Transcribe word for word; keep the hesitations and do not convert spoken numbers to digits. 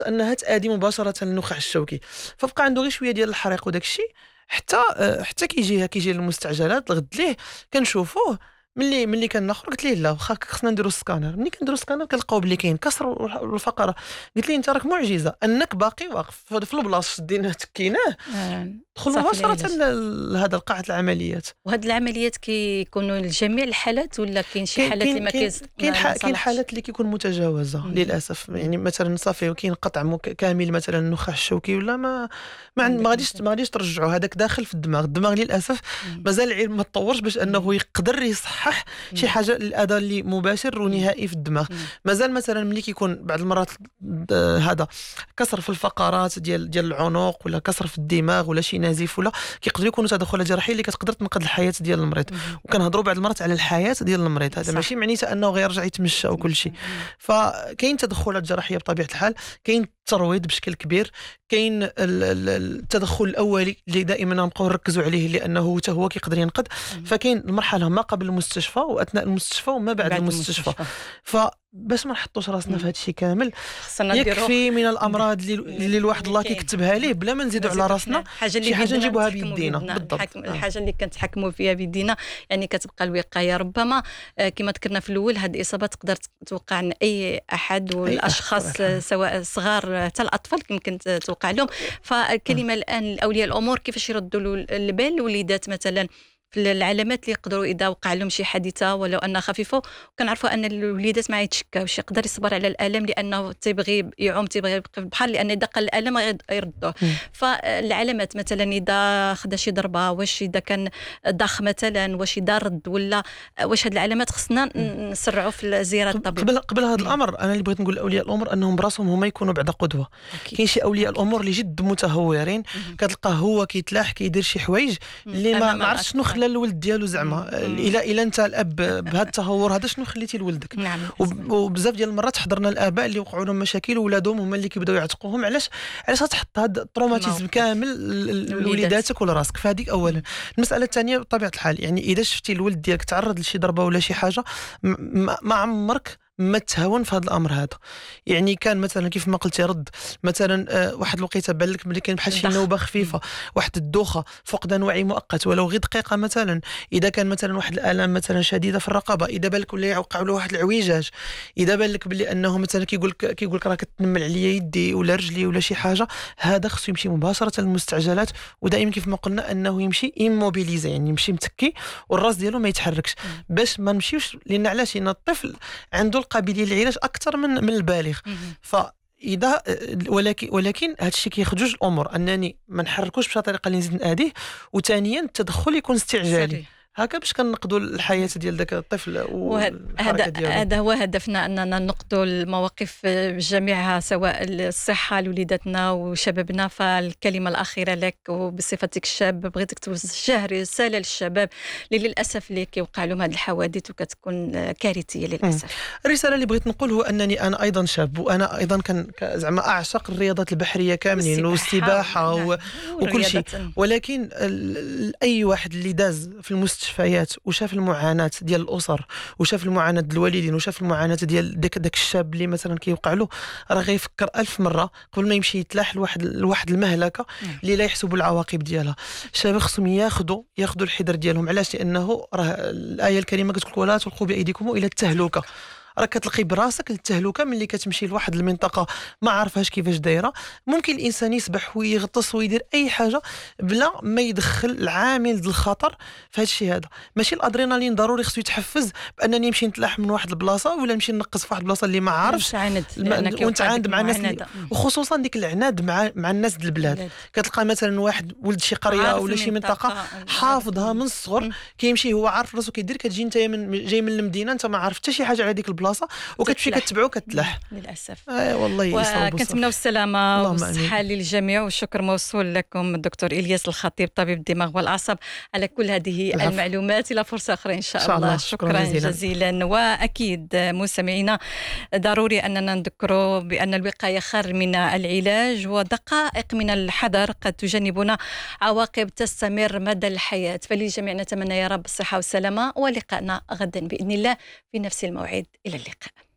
انها تادي مباشره للنخاع الشوكي، فبقى عنده غير شويه ديال الحريق وداك الشيء. حتى آه، حتى كيجي كيجي للمستعجلات الغد ليه كنشوفوه. ملي ملي كناخر قلت ليه لا واخا خصنا نديرو السكانر. ملي كنديرو السكانر كنلقاو بلي كاين كسر والفقره. قلت ليه انت راك معجزه انك باقي واقف في البلاصه، شديناه تكيناه آه، دخل صافي مباشره العلاج. لهذا قاعه العمليات. وهاد العمليات كيكونوا لجميع الحالات ولا كاين شي كاين حالات اللي كاين ما كاين كيز كاين ما, ما ح- كاين صلحش؟ حالات اللي كيكون متجاوزه مم. للاسف، مم. يعني مثلا صافي وكاين قطع مك- كامل مثلا النخاع الشوكي ولا ما ما, عن- ما عندك غاديش مثال. ما غاديش ترجعوا هذاك داخل في الدماغ. الدماغ للاسف مم. مازال العلم ما تطورش باش مم. انه يقدر يصحح شي مم. حاجه الاذى اللي مباشر مم. ونهائي في الدماغ. مم. مازال مثلا ملي كيكون بعض المرات آه، هذا كسر في الفقرات ديال ديال العنق ولا كسر في الدماغ ولا شي نزيف ولا كيقدروا يكونوا تدخلات جراحيه اللي كتقدر تنقذ الحياه ديال المريض. مم. وكنهضروا بعض المرات على الحياه ديال المريض، هذا صح. ماشي معنيته انه غيرجع يتمشى وكل شيء. مم. فكاين تدخلات جراحيه بطبيعه الحال، كاين الترويض بشكل كبير، كاين ال- ال- التدخل الاولي اللي دائما نبقاو نركزوا عليه لانه حتى هو كيقدر ينقذ. مم. فكاين المرحله ما قبل المستشفى واثناء المستشفى وما بعد, بعد المستشفى. المستشفى. فباش ما نحطوش راسنا في مم. هذا الشيء كامل، خصنا نديرو يكفي من الامراض اللي, اللي الواحد الله كاين. كيكتبها ليه بلا ما نزيدوا على نزيدو راسنا حنا الحاجه اللي شي حاجه بيدنا نجيبوها نتحكموا بيدينا بيدنا. بالضبط. الحكم آه. الحاجه اللي كنتحكموا فيها بيدينا يعني كتبقى الوقايه. ربما آه، كما ذكرنا في الاول هذه الاصابه تقدر توقع عن اي احد، والاشخاص صراحة. آه، سواء الصغار آه، حتى الاطفال يمكن توقع لهم. فالكلمه الان لاولياء الامور كيفاش يردوا له البال الوليدات مثلا في العلامات اللي يقدروا اذا وقع لهم شي حادثه ولو انها خفيفه. وكنعرفوا ان الوليدات ما يتشكاوش، يقدر يصبر على الالم لانه تيبغي يعوم تيبغي يبقى في البحر، لان اذا قل الالم غيردوه. مم. فالعلامات مثلا اذا خدا شي ضربه، واش اذا كان ضخ مثلا، واش اذا رد ولا واش هاد العلامات خصنا نسرعوا في زياره الطبيب. قبل قبل هذا الامر انا اللي بغيت نقول لاولياء الامور انهم براسهم هما يكونوا بعدا قدوه. أكيد. كاين شي اولياء الامور اللي جد متهورين، مهم. كتلقاه هو كيتلاح كيدير شي حوايج مم. اللي ما أمام ما عرفتش شنو الأطفال. خلى الولد ديالو زعما. مم. الا الا انت الاب بهذا التهور هذا شنو خليتي لولدك. نعم. وب- وبزاف ديال المرات حضرنا الاباء اللي وقعوا لهم مشاكل وولادهم هما اللي كيبداو يعتقوهم. علاش علاش غتحط هذا التروماتيزم الموقف. كامل ل- ل- لوليداتك ولا راسك؟ فهذيك اولا. المساله الثانيه بطبيعه الحال يعني اذا شفتي الولد ديالك تعرض لشي ضربه ولا شي حاجه م- ما ما عمرك ما تهاون في هذا الامر هذا. يعني كان مثلا كيف ما قلتي رد مثلا آه، واحد الوقيته بان لك ملي كاين بحال شي الضخ. نوبه خفيفه، واحد الدوخه، فقدان وعي مؤقت ولو غير دقيقه مثلا، اذا كان مثلا واحد الالام مثلا شديده في الرقبه، اذا بان لك ولا يوقع له واحد العويجاج، اذا بان لك بلي انه مثلا كيقول لك كيقول لك راه كتنمل عليا يدي ولا رجلي ولا شي حاجه، هذا خصو يمشي مباشره للمستعجلات. ودائما كيف ما قلنا انه يمشي ايموبيليزي، يعني يمشي متكي والراس ديالو ما يتحركش باش ما نمشيوش. لان علاش؟ لان الطفل عنده القابليه للعلاج اكثر من من البالغ. مهم. ف اذا ولكن ولكن هذا الشيء كياخذ جوج الامور، انني ما نحركوش بشي طريقه اللي نزيد ناديه، وثانيا التدخل يكون استعجالي سري. هكا باش كنقضوا الحياه ديال ذاك الطفل والحركه وهذا ديالو. هذا هو هدفنا، اننا نقضوا المواقف جميعها سواء الصحه لوليداتنا وشبابنا. فالكلمه الاخيره لك وبصفتك الشاب بغيتك توجه رساله للشباب اللي للاسف اللي كيوقع لهم هذه الحوادث وكتكون كارثيه للاسف. الرساله اللي بغيت نقول هو انني انا ايضا شاب، وانا ايضا كان ك- زعما اعشق الرياضات البحريه كاملين والسباحه و... وكل شيء. ولكن ال- ال- اي واحد اللي داز في المستشفيات وشاف المعاناه ديال الاسر وشاف المعاناه ديال الوالدين وشاف المعاناه ديال داك داك الشاب اللي مثلا كيوقع له، راه غيفكر ألف مره قبل ما يمشي يتلاح لواحد لواحد المهلكه اللي لا يحسبوا العواقب ديالها. الشباب خصهم ياخذوا ياخذوا الحذر ديالهم. علاش؟ لانه راه الايه الكريمه كتقول ولا تلقوا بايديكم الى التهلكه. راه كتلقي براسك للتهلكه ملي كتمشي لواحد المنطقه ما عارفاش كيفاش دايره. ممكن الانسان يسبح ويغطس ويدير اي حاجه بلا ما يدخل العامل ديال الخطر في هذا الشيء هذا. ماشي الادرينالين ضروري خصو يتحفز بانني نمشي نتلاح من واحد البلاصه ولا نمشي نقص في واحد البلاصه اللي ما عارفش الم... وانت عاند مع الناس اللي... وخصوصا ديك العناد مع مع الناس ديال البلاد. كتلقى مثلا واحد ولد شي قريه ولا شي منطقه حافظها من الصغر، كيمشي هو عارف راسو كيدير، كتجي انت من جاي من المدينه انت ما عارف حتى شي حاجه على ديك البلاصه وكتمشي كتبعو كتلاح للاسف. آه والله يصاوبوا. وكنتمناو السلامه والصحه للجميع، والشكر موصول لكم الدكتور الياس الخطيب طبيب الدماغ والاعصاب على كل هذه العفو. المعلومات. الى فرصه اخرى ان شاء, إن شاء الله. الله. شكرا, شكرا جزيلا. جزيلا. واكيد مستمعينا ضروري اننا نذكروا بان الوقايه خير من العلاج، ودقائق من الحذر قد تجنبنا عواقب تستمر مدى الحياه. فللجميع نتمنى يا رب الصحه والسلامه، ولقاءنا غدا باذن الله في نفس الموعد. إلى اللقاء.